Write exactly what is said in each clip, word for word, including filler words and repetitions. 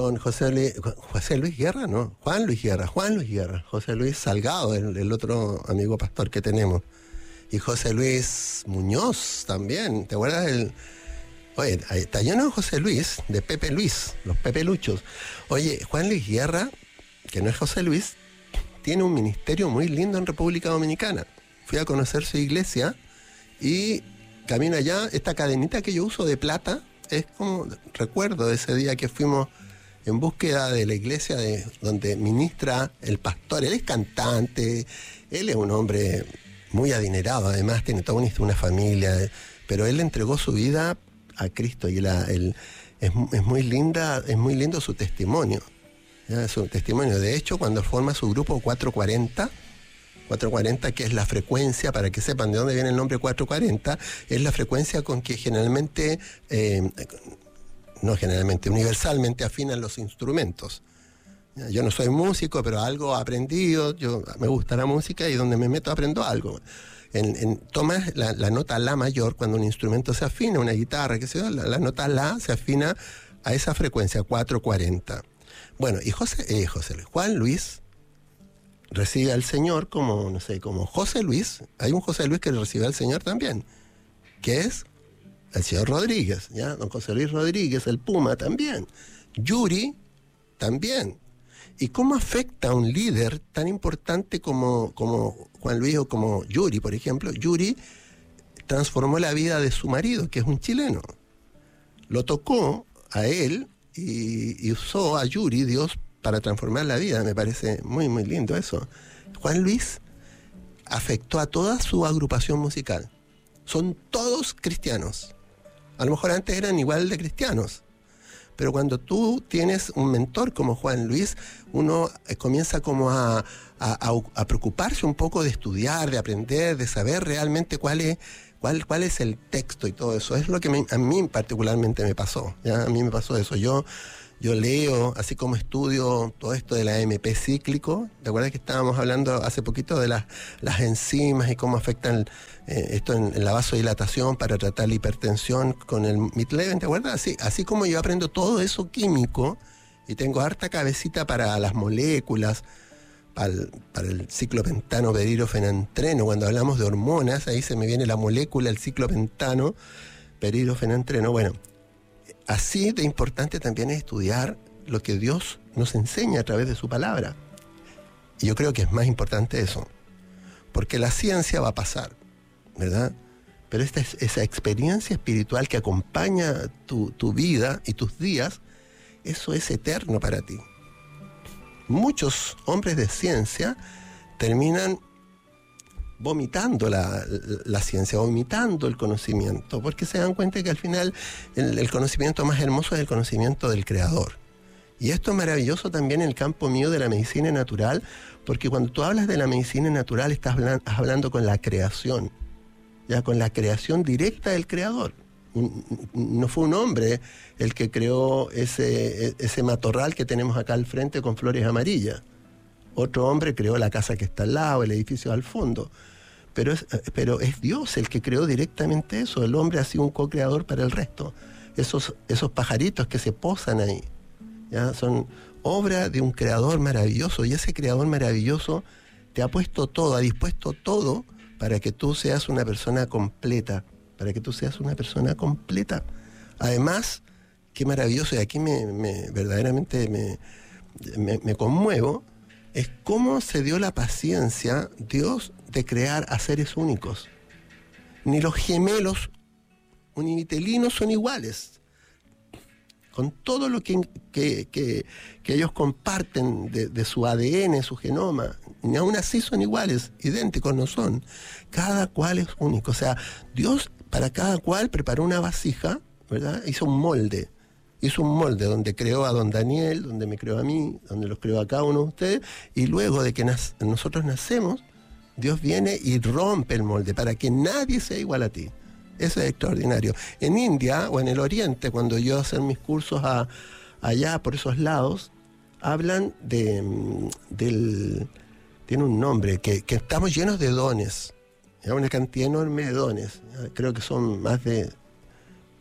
con José Luis, José Luis Guerra, no, Juan Luis Guerra, Juan Luis Guerra, José Luis Salgado, el, el otro amigo pastor que tenemos, y José Luis Muñoz también, ¿te acuerdas del...? Oye, ahí está lleno de José Luis, de Pepe Luis, los Pepe Luchos. Oye, Juan Luis Guerra, que no es José Luis, tiene un ministerio muy lindo en República Dominicana. Fui a conocer su iglesia y camino allá, esta cadenita que yo uso de plata, es como, recuerdo de ese día que fuimos en búsqueda de la iglesia de, donde ministra el pastor. Él es cantante, él es un hombre muy adinerado, además tiene toda una, una familia, pero él entregó su vida a Cristo y la, el, es, es muy linda, es muy lindo su testimonio, ¿ya? Su testimonio. De hecho, cuando forma su grupo cuatrocientos cuarenta, cuatrocientos cuarenta, que es la frecuencia, para que sepan de dónde viene el nombre cuatrocientos cuarenta, es la frecuencia con que generalmente, eh, no generalmente, universalmente afinan los instrumentos. ¿Ya? Yo no soy músico, pero algo he aprendido, yo, me gusta la música y donde me meto aprendo algo. En, en, tomas la, la nota La mayor cuando un instrumento se afina, una guitarra, qué sé yo, la, la nota La se afina a esa frecuencia, cuatrocientos cuarenta. Bueno, y José, eh, José Luis, Juan Luis recibe al Señor como, no sé, como José Luis. Hay un José Luis que recibe al Señor también, que es el señor Rodríguez, ¿ya? Don José Luis Rodríguez, el Puma también. Yuri también. ¿Y cómo afecta a un líder tan importante como, como Juan Luis o como Yuri, por ejemplo? Yuri transformó la vida de su marido, que es un chileno. Lo tocó a él y, y usó a Yuri, Dios, para transformar la vida. Me parece muy, muy lindo eso. Juan Luis afectó a toda su agrupación musical. Son todos cristianos. A lo mejor antes eran igual de cristianos. Pero cuando tú tienes un mentor como Juan Luis, uno comienza como a, a, a, a preocuparse un poco de estudiar, de aprender, de saber realmente cuál es, cuál, cuál es el texto y todo eso. Es lo que me, a mí particularmente me pasó, ¿ya? A mí me pasó eso. Yo, yo leo, así como estudio todo esto de la M P cíclico. ¿Te acuerdas que estábamos hablando hace poquito de las, las enzimas y cómo afectan eh, esto en, en la vasodilatación para tratar la hipertensión con el Midlevin? ¿Te acuerdas? Así, así como yo aprendo todo eso químico y tengo harta cabecita para las moléculas, para el, para el ciclopentano perirofenantreno. Cuando hablamos de hormonas, ahí se me viene la molécula, el ciclopentano perirofenantreno. Bueno, así de importante también es estudiar lo que Dios nos enseña a través de su palabra. Y yo creo que es más importante eso, porque la ciencia va a pasar, ¿verdad? Pero esta es esa experiencia espiritual que acompaña tu, tu vida y tus días, eso es eterno para ti. Muchos hombres de ciencia terminan vomitando la, la ciencia, vomitando el conocimiento, porque se dan cuenta que al final el, el conocimiento más hermoso es el conocimiento del Creador. Y esto es maravilloso también en el campo mío de la medicina natural, porque cuando tú hablas de la medicina natural estás hablando, hablando con la creación, ya con la creación directa del Creador. No fue un hombre el que creó ese, ese matorral que tenemos acá al frente con flores amarillas. Otro hombre creó la casa que está al lado, el edificio al fondo. Pero es, pero es Dios el que creó directamente eso. El hombre ha sido un co-creador para el resto. Esos, esos pajaritos que se posan ahí, ¿ya? Son obra de un creador maravilloso. Y ese creador maravilloso te ha puesto todo, ha dispuesto todo para que tú seas una persona completa. Para que tú seas una persona completa. Además, qué maravilloso, y aquí me, me verdaderamente me, me, me conmuevo, es cómo se dio la paciencia Dios de crear a seres únicos. Ni los gemelos univitelinos son iguales. Con todo lo que, que, que, que ellos comparten de, de su A D N, su genoma, ni aún así son iguales, idénticos no son. Cada cual es único. O sea, Dios para cada cual preparó una vasija, ¿verdad? Hizo un molde. Hizo un molde donde creó a don Daniel, donde me creó a mí, donde los creó a cada uno de ustedes, y luego de que nas- nosotros nacemos, Dios viene y rompe el molde para que nadie sea igual a ti. Eso es extraordinario. En India o en el Oriente, cuando yo hacer mis cursos a, allá por esos lados, hablan de, del... tiene un nombre, que, que estamos llenos de dones. Hay una cantidad enorme de dones. Creo que son más de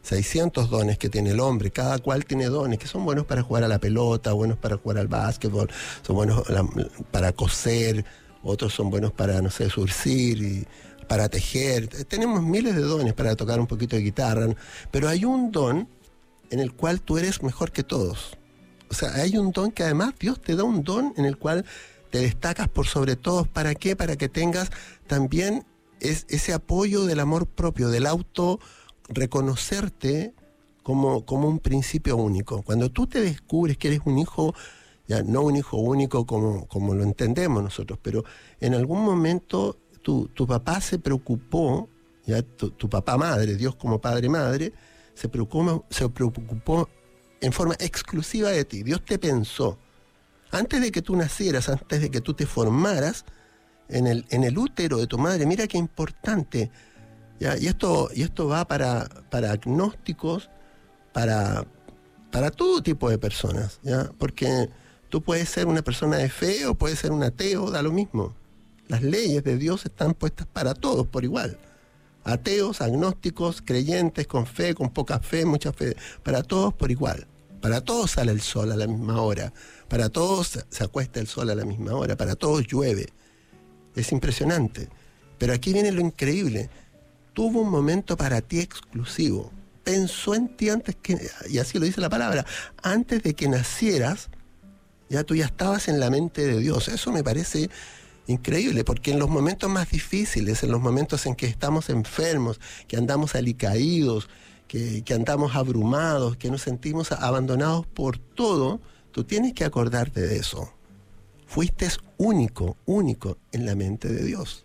seiscientos dones que tiene el hombre, cada cual tiene dones que son buenos para jugar a la pelota, buenos para jugar al básquetbol, son buenos la, para coser, otros son buenos para, no sé, surcir y para tejer. Tenemos miles de dones para tocar un poquito de guitarra, ¿no? Pero hay un don en el cual tú eres mejor que todos. O sea, hay un don que además Dios te da un don en el cual te destacas por sobre todos. ¿Para qué? Para que tengas también es, ese apoyo del amor propio, del auto reconocerte como, como un principio único. Cuando tú te descubres que eres un hijo, ya no un hijo único como, como lo entendemos nosotros, pero en algún momento tu, tu papá se preocupó, ya tu, tu papá madre, Dios como padre madre, se preocupó, se preocupó en forma exclusiva de ti. Dios te pensó. Antes de que tú nacieras, antes de que tú te formaras en el, en el útero de tu madre, mira qué importante. ¿Ya? Y esto, y esto va para, para agnósticos, para, para todo tipo de personas, ¿ya? Porque tú puedes ser una persona de fe o puedes ser un ateo, da lo mismo. Las leyes de Dios están puestas para todos por igual. Ateos, agnósticos, creyentes, con fe, con poca fe, mucha fe, para todos por igual. Para todos sale el sol a la misma hora, para todos se acuesta el sol a la misma hora, para todos llueve. Es impresionante. Pero aquí viene lo increíble. Tuvo un momento para ti exclusivo. Pensó en ti antes que, y así lo dice la palabra, antes de que nacieras, ya tú ya estabas en la mente de Dios. Eso me parece increíble, porque en los momentos más difíciles, en los momentos en que estamos enfermos, que andamos alicaídos, que, que andamos abrumados, que nos sentimos abandonados por todo, tú tienes que acordarte de eso. Fuiste único, único en la mente de Dios.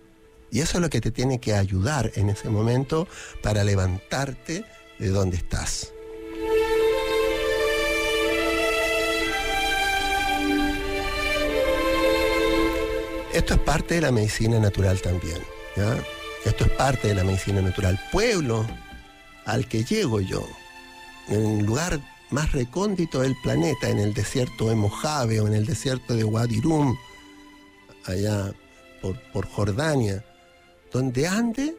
Y eso es lo que te tiene que ayudar en ese momento para levantarte de donde estás. Esto es parte de la medicina natural también, ¿ya? Esto es parte de la medicina natural. Pueblo al que llego yo, en el lugar más recóndito del planeta, en el desierto de Mojave o en el desierto de Wadi Rum, allá por, por Jordania, donde ande,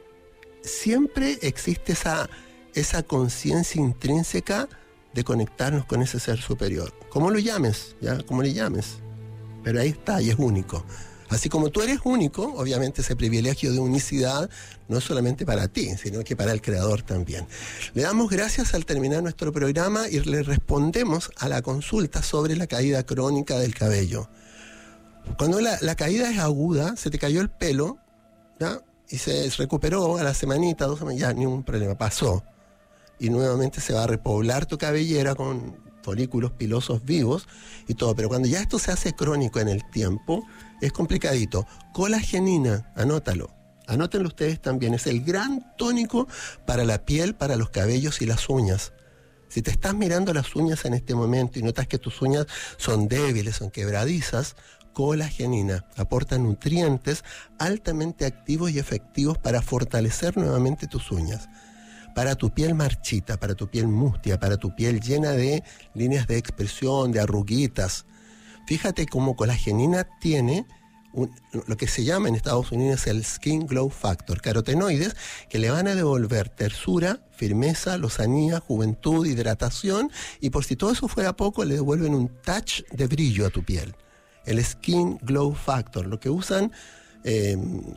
siempre existe esa, esa conciencia intrínseca de conectarnos con ese ser superior. ¿Cómo lo llames? ¿Ya? ¿Cómo le llames? Pero ahí está, y es único. Así como tú eres único, obviamente ese privilegio de unicidad no es solamente para ti, sino que para el Creador también. Le damos gracias al terminar nuestro programa y le respondemos a la consulta sobre la caída crónica del cabello. Cuando la, la caída es aguda, se te cayó el pelo, ¿ya? Y se recuperó a la semanita, dos semanas, ya, ningún problema, pasó. Y nuevamente se va a repoblar tu cabellera con folículos pilosos vivos y todo. Pero cuando ya esto se hace crónico en el tiempo, es complicadito. Colagenina, anótalo. Anótenlo ustedes también. Es el gran tónico para la piel, para los cabellos y las uñas. Si te estás mirando las uñas en este momento y notas que tus uñas son débiles, son quebradizas, colagenina aporta nutrientes altamente activos y efectivos para fortalecer nuevamente tus uñas. Para tu piel marchita, para tu piel mustia, para tu piel llena de líneas de expresión, de arruguitas. Fíjate cómo colagenina tiene un, lo que se llama en Estados Unidos el Skin Glow Factor, carotenoides que le van a devolver tersura, firmeza, lozanía, juventud, hidratación, y por si todo eso fuera poco, le devuelven un touch de brillo a tu piel. El Skin Glow Factor, lo que usan eh,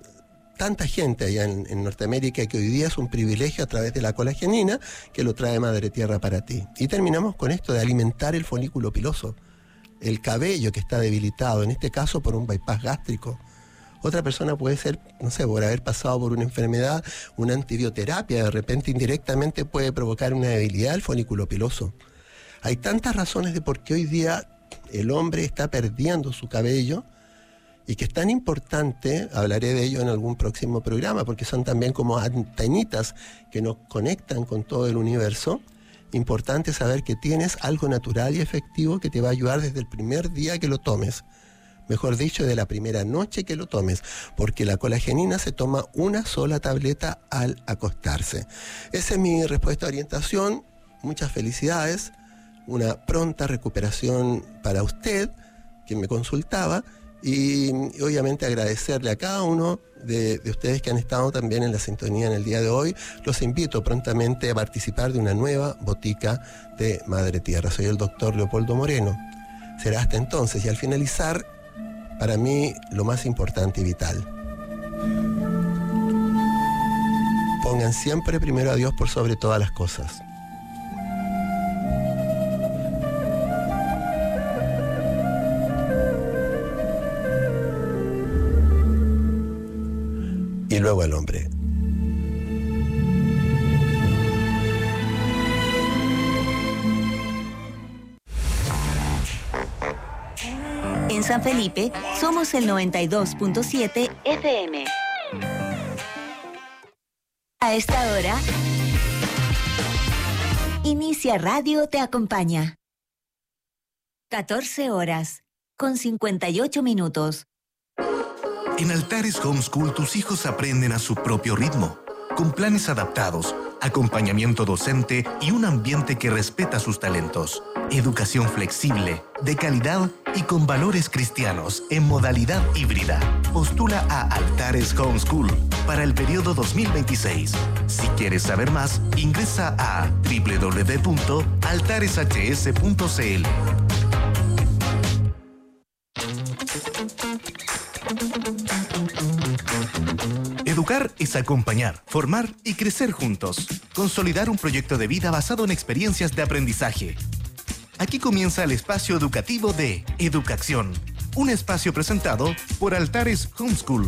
tanta gente allá en, en Norteamérica, que hoy día es un privilegio a través de la colagenina que lo trae Madre Tierra para ti. Y terminamos con esto de alimentar el folículo piloso, el cabello que está debilitado, en este caso por un bypass gástrico. Otra persona puede ser, no sé, por haber pasado por una enfermedad, una antibioterapia, de repente indirectamente puede provocar una debilidad del folículo piloso. Hay tantas razones de por qué hoy día el hombre está perdiendo su cabello y que es tan importante, hablaré de ello en algún próximo programa, porque son también como antenitas que nos conectan con todo el universo. Importante saber que tienes algo natural y efectivo que te va a ayudar desde el primer día que lo tomes. Mejor dicho, de la primera noche que lo tomes, porque la colagenina se toma una sola tableta al acostarse. Esa es mi respuesta de orientación. Muchas felicidades, una pronta recuperación para usted que me consultaba, Y, y obviamente agradecerle a cada uno de, de ustedes que han estado también en la sintonía en el día de hoy. Los invito prontamente a participar de una nueva botica de Madre Tierra. Soy el doctor Leopoldo Moreno. Será hasta entonces, y al finalizar, para mí lo más importante y vital: pongan siempre primero a Dios por sobre todas las cosas. Y luego al hombre. En San Felipe somos el noventa y dos punto siete F M. A esta hora, Inicia Radio te acompaña. catorce horas con cincuenta y ocho minutos. En Altares Homeschool tus hijos aprenden a su propio ritmo, con planes adaptados, acompañamiento docente y un ambiente que respeta sus talentos. Educación flexible, de calidad y con valores cristianos en modalidad híbrida. Postula a Altares Homeschool para el periodo dos mil veintiséis. Si quieres saber más, ingresa a doble u doble u doble u punto altares h s punto c l. Educar es acompañar, formar y crecer juntos. Consolidar un proyecto de vida basado en experiencias de aprendizaje. Aquí comienza el espacio educativo de Educación, un espacio presentado por Altares Homeschool.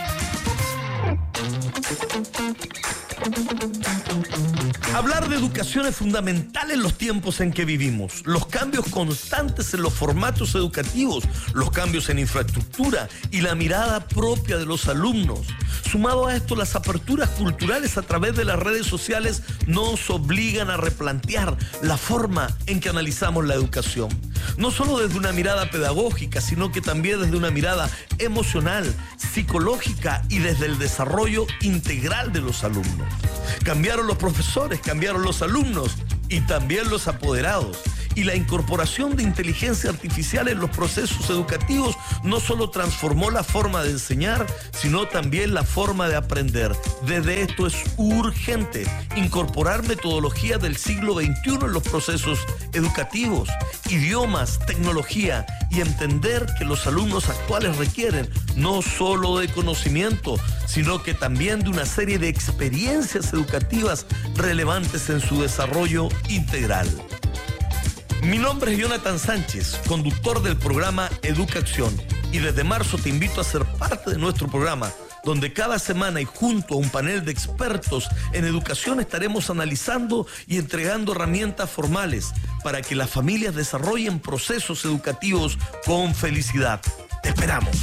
Hablar de educación es fundamental en los tiempos en que vivimos. Los cambios constantes en los formatos educativos, los cambios en infraestructura y la mirada propia de los alumnos. Sumado a esto, las aperturas culturales a través de las redes sociales nos obligan a replantear la forma en que analizamos la educación. No solo desde una mirada pedagógica, sino que también desde una mirada emocional, psicológica y desde el desarrollo integral de los alumnos. Cambiaron los profesores, cambiaron los alumnos y también los apoderados. Y la incorporación de inteligencia artificial en los procesos educativos no solo transformó la forma de enseñar, sino también la forma de aprender. Desde esto es urgente incorporar metodologías del siglo veintiuno en los procesos educativos, idiomas, tecnología, y entender que los alumnos actuales requieren no solo de conocimiento, sino que también de una serie de experiencias educativas relevantes en su desarrollo integral. Mi nombre es Jonathan Sánchez, conductor del programa Educación, y desde marzo te invito a ser parte de nuestro programa, donde cada semana y junto a un panel de expertos en educación estaremos analizando y entregando herramientas formales para que las familias desarrollen procesos educativos con felicidad. ¡Te esperamos!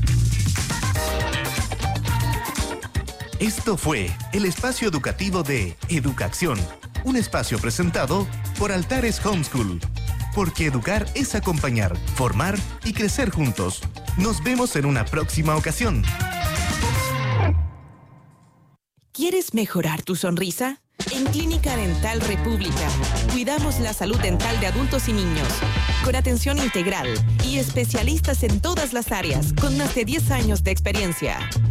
Esto fue el espacio educativo de Educación, un espacio presentado por Altares Homeschool. Porque educar es acompañar, formar y crecer juntos. Nos vemos en una próxima ocasión. ¿Quieres mejorar tu sonrisa? En Clínica Dental República, cuidamos la salud dental de adultos y niños, con atención integral y especialistas en todas las áreas, con más de diez años de experiencia.